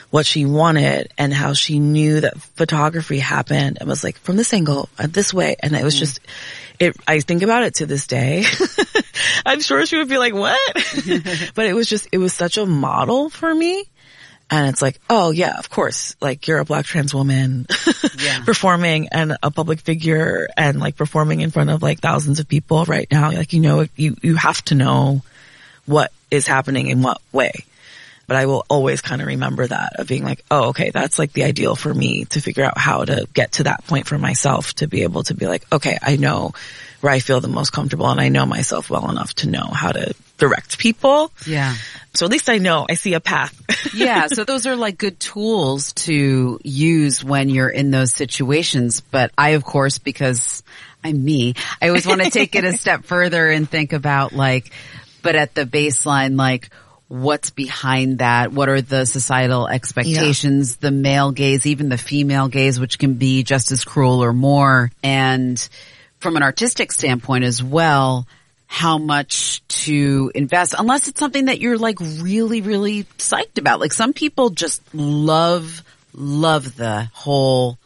what she wanted and how she knew that photography happened. It was like from this angle, this way. And it was just, I think about it to this day. I'm sure she would be like, what? But it was such a model for me. And it's like, oh yeah, of course, like you're a Black trans woman performing and a public figure and like performing in front of like thousands of people right now. Like, you have to know what is happening in what way. But I will always kind of remember that of being like, oh, okay, that's like the ideal for me to figure out how to get to that point for myself to be able to be like, okay, I know where I feel the most comfortable and I know myself well enough to know how to direct people. Yeah. So at least I know, I see a path. Yeah. So those are like good tools to use when you're in those situations. But I, of course, because I'm me, I always want to take it a step further and think about like, but at the baseline, like, what's behind that? What are the societal expectations, the male gaze, even the female gaze, which can be just as cruel or more? And from an artistic standpoint as well, how much to invest, unless it's something that you're like really, really psyched about. Like some people just love the whole,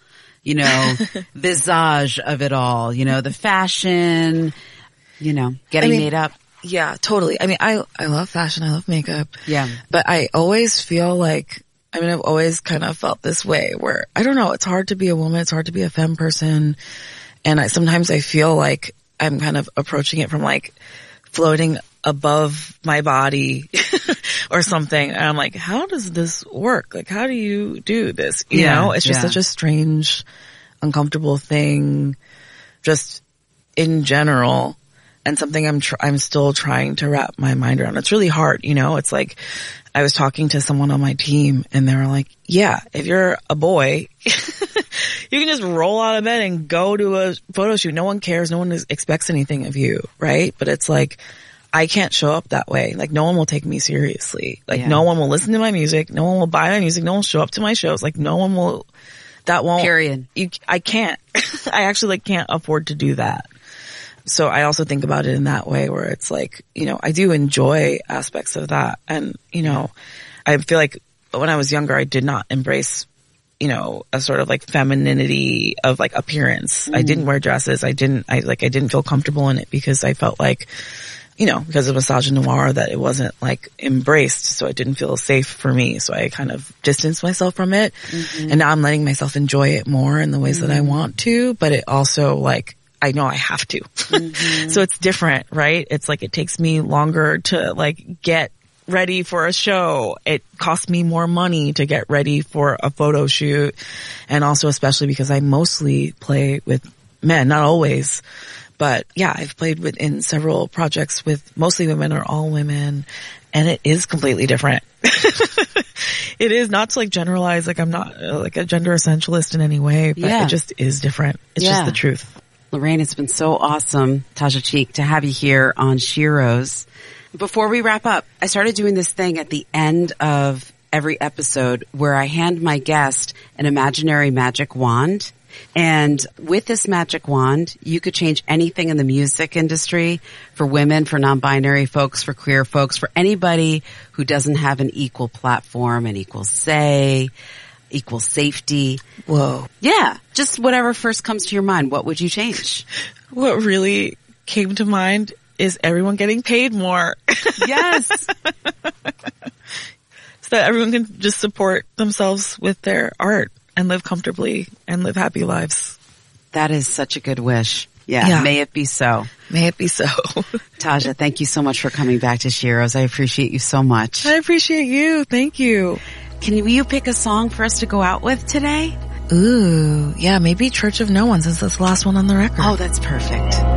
visage of it all, the fashion, getting made up. Yeah, totally. I mean, I love fashion. I love makeup. Yeah. But I always feel like, I've always kind of felt this way where, I don't know, it's hard to be a woman. It's hard to be a femme person. And sometimes I feel like I'm kind of approaching it from like floating above my body or something. And I'm like, how does this work? Like, how do you do this? You know, it's just such a strange, uncomfortable thing just in general. And something I'm still trying to wrap my mind around. It's really hard, it's like I was talking to someone on my team and they were like, yeah, if you're a boy, you can just roll out of bed and go to a photo shoot. No one cares. No one expects anything of you. Right. But it's like, I can't show up that way. Like no one will take me seriously. Like no one will listen to my music. No one will buy my music. No one will show up to my shows. Like no one will, that won't. Period. I can't. I actually can't afford to do that. So I also think about it in that way where it's like, I do enjoy aspects of that. And, I feel like when I was younger, I did not embrace, a sort of like femininity of like appearance. I didn't wear dresses. I didn't feel comfortable in it because I felt like, because of misogynoir that it wasn't like embraced. So it didn't feel safe for me. So I kind of distanced myself from it. Mm-hmm. And now I'm letting myself enjoy it more in the ways that I want to, but it also like, I know I have to. Mm-hmm. So it's different, right? It's like it takes me longer to like get ready for a show. It costs me more money to get ready for a photo shoot. And also especially because I mostly play with men, not always. But yeah, I've played in several projects with mostly women or all women. And it is completely different. It is not to like generalize, like I'm not like a gender essentialist in any way, but it just is different. It's just the truth. Lorraine, it's been so awesome, Tasha Cheek, to have you here on Sheroes. Before we wrap up, I started doing this thing at the end of every episode where I hand my guest an imaginary magic wand. And with this magic wand, you could change anything in the music industry for women, for non-binary folks, for queer folks, for anybody who doesn't have an equal platform, an equal say, equal safety. Whoa. Yeah. Just whatever first comes to your mind. What would you change? What really came to mind is everyone getting paid more. Yes. So that everyone can just support themselves with their art and live comfortably and live happy lives. That is such a good wish. Yeah. May it be so. May it be so. Tasha, thank you so much for coming back to Sheroes. I appreciate you so much. I appreciate you. Thank you. Can you pick a song for us to go out with today? Ooh, yeah, maybe Church of No One since that's the last one on the record. Oh, that's perfect.